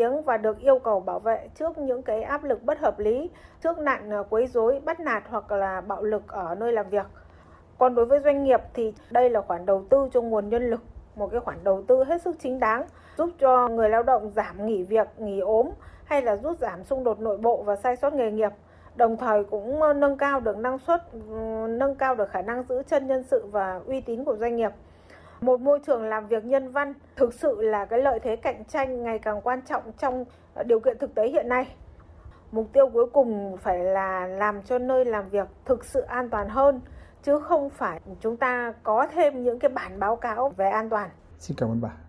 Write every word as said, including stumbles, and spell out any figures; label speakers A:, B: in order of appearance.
A: tiếng và được yêu cầu bảo vệ trước những cái áp lực bất hợp lý, trước nạn quấy rối, bắt nạt hoặc là bạo lực ở nơi làm việc. Còn đối với doanh nghiệp thì đây là khoản đầu tư cho nguồn nhân lực, một cái khoản đầu tư hết sức chính đáng, giúp cho người lao động giảm nghỉ việc, nghỉ ốm hay là rút giảm xung đột nội bộ và sai sót nghề nghiệp. Đồng thời cũng nâng cao được năng suất, nâng cao được khả năng giữ chân nhân sự và uy tín của doanh nghiệp. Một môi trường làm việc nhân văn thực sự là cái lợi thế cạnh tranh ngày càng quan trọng trong điều kiện thực tế hiện nay. Mục tiêu cuối cùng phải là làm cho nơi làm việc thực sự an toàn hơn, chứ không phải chúng ta có thêm những cái bản báo cáo về an toàn.
B: Xin cảm ơn bà.